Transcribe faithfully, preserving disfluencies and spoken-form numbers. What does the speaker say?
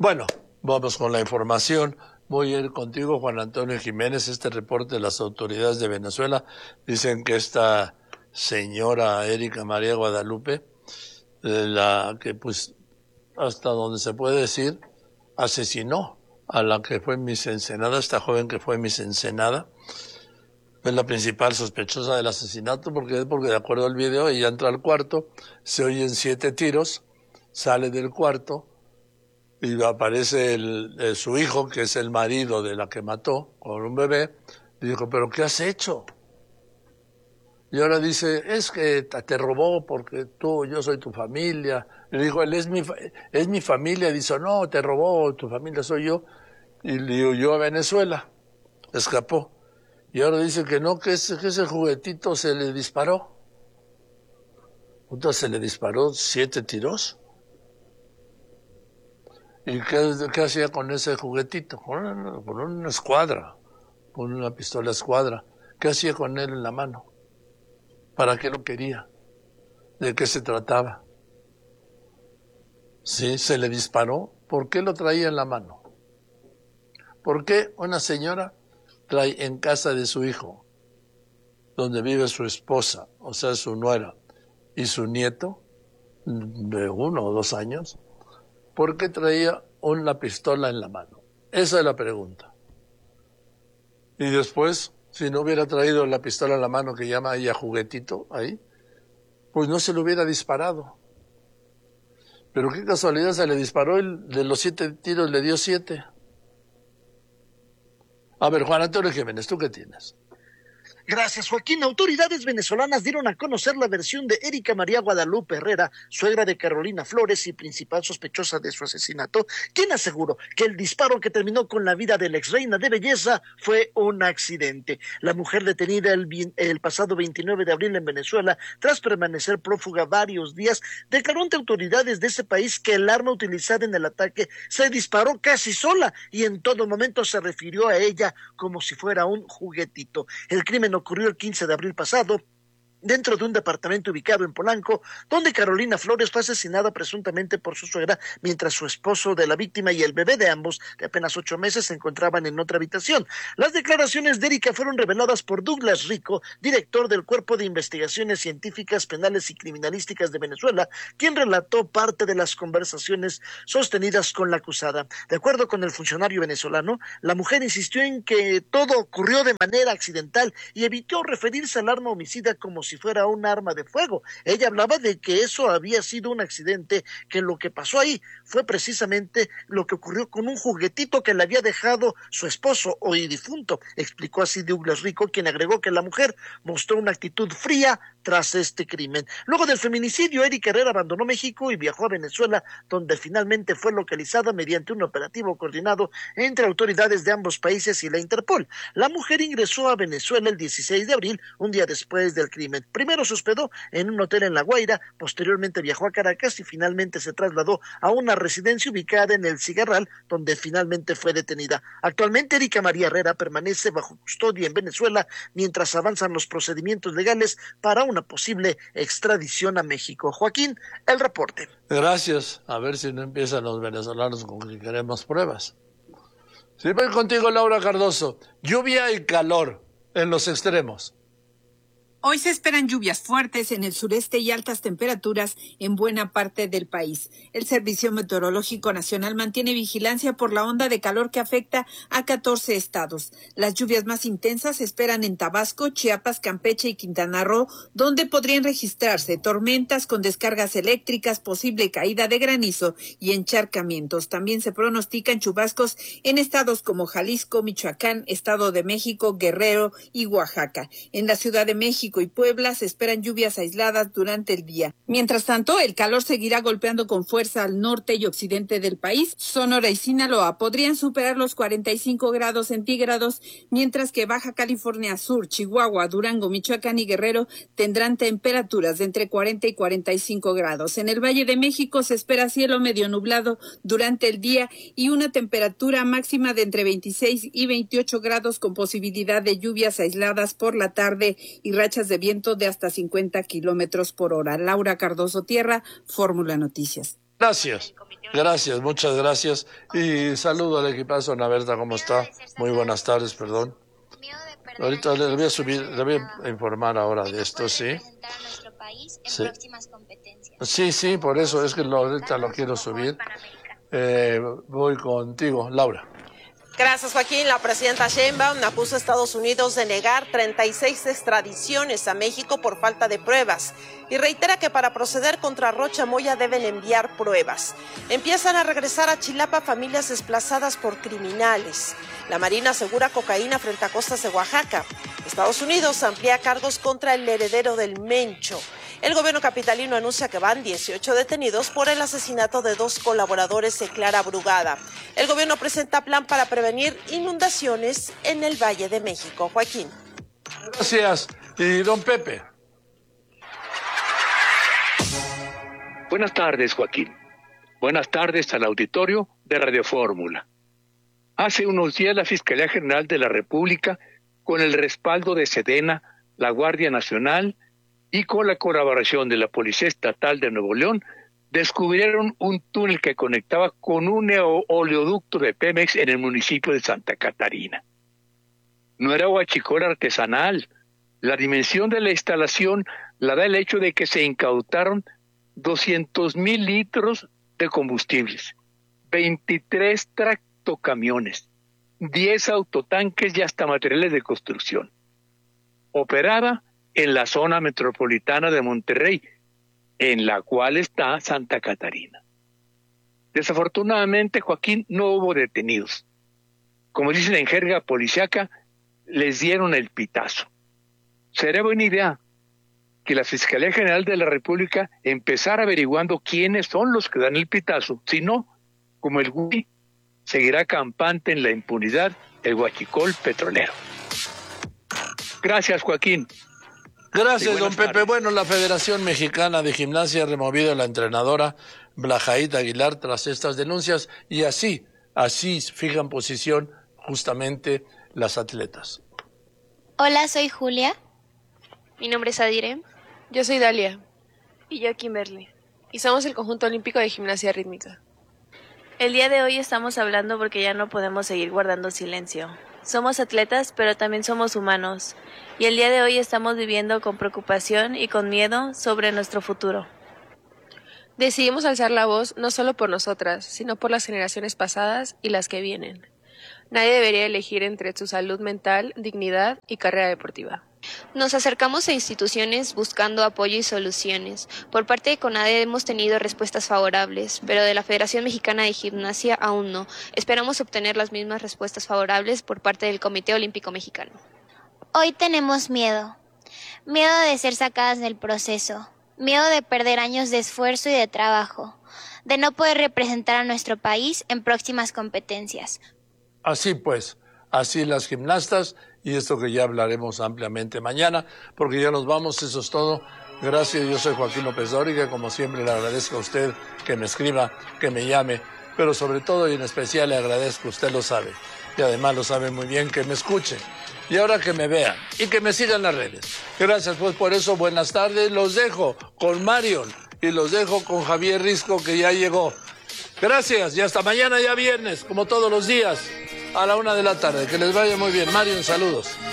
Bueno, vamos con la información. Voy a ir contigo, Juan Antonio Jiménez. Este reporte de las autoridades de Venezuela dicen que esta señora Erika María Guadalupe, eh, la que pues hasta donde se puede decir, asesinó a la que fue Miss Ensenada, esta joven que fue Miss Ensenada, es la principal sospechosa del asesinato, porque, porque de acuerdo al video ella entra al cuarto, se oyen siete tiros, sale del cuarto y aparece el, el, su hijo, que es el marido de la que mató, con un bebé, y dijo, ¿pero qué has hecho? Y ahora dice, es que te robó porque tú, yo soy tu familia. Le dijo, él es mi, es mi familia. Dice, no, te robó, tu familia soy yo. Y le huyó a Venezuela, escapó. Y ahora dice que no, que ese, que ese juguetito se le disparó. Entonces se le disparó siete tiros. ¿Y qué, qué hacía con ese juguetito? Con una, con una escuadra, con una pistola escuadra. ¿Qué hacía con él en la mano? ¿Para qué lo quería? ¿De qué se trataba? Sí, se le disparó. ¿Por qué lo traía en la mano? ¿Por qué una señora trae en casa de su hijo, donde vive su esposa, o sea, su nuera, y su nieto, de uno o dos años, por qué traía una pistola en la mano? Esa es la pregunta. Y después, si no hubiera traído la pistola en la mano, que llama ella juguetito ahí, pues no se le hubiera disparado. Pero qué casualidad, se le disparó, el, de los siete tiros le dio siete. A ver, Juan Antonio Jiménez, ¿tú qué tienes? Gracias, Joaquín. Autoridades venezolanas dieron a conocer la versión de Erika María Guadalupe Herrera, suegra de Carolina Flores y principal sospechosa de su asesinato, quien aseguró que el disparo que terminó con la vida de la ex reina de belleza fue un accidente. La mujer detenida el, el pasado veintinueve de abril en Venezuela, tras permanecer prófuga varios días, declaró ante autoridades de ese país que el arma utilizada en el ataque se disparó casi sola y en todo momento se refirió a ella como si fuera un juguetito. El crimen ocurrió el quince de abril pasado dentro de un departamento ubicado en Polanco, donde Carolina Flores fue asesinada presuntamente por su suegra, mientras su esposo de la víctima y el bebé de ambos, de apenas ocho meses, se encontraban en otra habitación. Las declaraciones de Erika fueron reveladas por Douglas Rico, director del Cuerpo de Investigaciones Científicas, Penales y Criminalísticas de Venezuela, quien relató parte de las conversaciones sostenidas con la acusada. De acuerdo con el funcionario venezolano, la mujer insistió en que todo ocurrió de manera accidental y evitó referirse al arma homicida como si si fuera un arma de fuego. Ella hablaba de que eso había sido un accidente, que lo que pasó ahí fue precisamente lo que ocurrió con un juguetito que le había dejado su esposo hoy difunto. Explicó así Douglas Rico, quien agregó que la mujer mostró una actitud fría tras este crimen. Luego del feminicidio, Erika Herrera abandonó México y viajó a Venezuela, donde finalmente fue localizada mediante un operativo coordinado entre autoridades de ambos países y la Interpol. La mujer ingresó a Venezuela el dieciséis de abril, un día después del crimen. Primero se hospedó en un hotel en La Guaira, posteriormente viajó a Caracas y finalmente se trasladó a una residencia ubicada en El Cigarral, donde finalmente fue detenida. Actualmente Erika María Herrera permanece bajo custodia en Venezuela mientras avanzan los procedimientos legales para una posible extradición a México. Joaquín, el reporte. Gracias. A ver si no empiezan los venezolanos con que queremos pruebas. Sí, voy contigo, Laura Cardoso. Lluvia y calor en los extremos. Hoy se esperan lluvias fuertes en el sureste y altas temperaturas en buena parte del país. El Servicio Meteorológico Nacional mantiene vigilancia por la onda de calor que afecta a catorce estados. Las lluvias más intensas se esperan en Tabasco, Chiapas, Campeche y Quintana Roo, donde podrían registrarse tormentas con descargas eléctricas, posible caída de granizo y encharcamientos. También se pronostican chubascos en estados como Jalisco, Michoacán, Estado de México, Guerrero y Oaxaca. En la Ciudad de México y Puebla se esperan lluvias aisladas durante el día. Mientras tanto, el calor seguirá golpeando con fuerza al norte y occidente del país. Sonora y Sinaloa podrían superar los cuarenta y cinco grados centígrados, mientras que Baja California Sur, Chihuahua, Durango, Michoacán y Guerrero tendrán temperaturas de entre cuarenta y cuarenta y cinco grados. En el Valle de México se espera cielo medio nublado durante el día y una temperatura máxima de entre veintiséis y veintiocho grados con posibilidad de lluvias aisladas por la tarde y rachas de viento de hasta cincuenta kilómetros por hora. Laura Cardoso Tierra, Fórmula Noticias. Gracias, gracias, muchas gracias. Y saludo al equipazo. Ana Berta, ¿cómo está? Muy buenas tardes, perdón. Ahorita le voy a subir, le voy a informar ahora de esto, ¿sí? Sí, sí, sí, por eso es que lo, ahorita lo quiero subir. Eh, voy contigo, Laura. Gracias, Joaquín. La presidenta Sheinbaum acusa a Estados Unidos de negar treinta y seis extradiciones a México por falta de pruebas y reitera que para proceder contra Rocha Moya deben enviar pruebas. Empiezan a regresar a Chilapa familias desplazadas por criminales. La Marina asegura cocaína frente a costas de Oaxaca. Estados Unidos amplía cargos contra el heredero del Mencho. El gobierno capitalino anuncia que van dieciocho detenidos por el asesinato de dos colaboradores de Clara Brugada. El gobierno presenta plan para prevenir inundaciones en el Valle de México. Joaquín. Gracias. Y don Pepe. Buenas tardes, Joaquín. Buenas tardes al auditorio de Radio Fórmula. Hace unos días la Fiscalía General de la República, con el respaldo de Sedena, la Guardia Nacional y con la colaboración de la Policía Estatal de Nuevo León, descubrieron un túnel que conectaba con un oleoducto de Pemex en el municipio de Santa Catarina. No era huachicol artesanal. La dimensión de la instalación la da el hecho de que se incautaron doscientos mil litros de combustibles, veintitrés tractocamiones, diez autotanques y hasta materiales de construcción. Operaba en la zona metropolitana de Monterrey, en la cual está Santa Catarina. Desafortunadamente, Joaquín, no hubo detenidos. Como dicen en jerga policiaca, les dieron el pitazo. Sería buena idea que la Fiscalía General de la República empezara averiguando quiénes son los que dan el pitazo. Si no, como el G U I, seguirá campante en la impunidad el huachicol petrolero. Gracias, Joaquín. Gracias, don Pepe. Tardes. Bueno, la Federación Mexicana de Gimnasia ha removido a la entrenadora Blajaíd Aguilar tras estas denuncias y así, así fijan posición justamente las atletas. Hola, soy Julia. Mi nombre es Adire. Yo soy Dalia. Y yo Kimberly. Y somos el Conjunto Olímpico de Gimnasia Rítmica. El día de hoy estamos hablando porque ya no podemos seguir guardando silencio. Somos atletas, pero también somos humanos. Y el día de hoy estamos viviendo con preocupación y con miedo sobre nuestro futuro. Decidimos alzar la voz no solo por nosotras, sino por las generaciones pasadas y las que vienen. Nadie debería elegir entre su salud mental, dignidad y carrera deportiva. Nos acercamos a instituciones buscando apoyo y soluciones. Por parte de CONADE hemos tenido respuestas favorables, pero de la Federación Mexicana de Gimnasia aún no. Esperamos obtener las mismas respuestas favorables por parte del Comité Olímpico Mexicano. Hoy tenemos miedo. Miedo de ser sacadas del proceso. Miedo de perder años de esfuerzo y de trabajo. De no poder representar a nuestro país en próximas competencias. Así pues, así las gimnastas, y esto que ya hablaremos ampliamente mañana, porque ya nos vamos, eso es todo. Gracias, yo soy Joaquín López Dóriga, como siempre le agradezco a usted que me escriba, que me llame, pero sobre todo y en especial le agradezco, usted lo sabe, y además lo sabe muy bien, que me escuche, y ahora que me vean, y que me sigan las redes. Gracias pues por eso, buenas tardes, los dejo con Marion, y los dejo con Javier Risco, que ya llegó. Gracias, y hasta mañana ya viernes, como todos los días, a la una de la tarde. Que les vaya muy bien. Marion, saludos.